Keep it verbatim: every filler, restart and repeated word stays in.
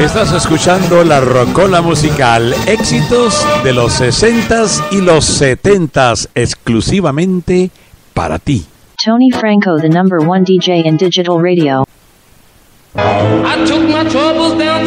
Estás escuchando la Rocola Musical, éxitos de los sesentas y los setentas, exclusivamente para ti. Tony Franco, the number one D J in digital radio. I took my troubles down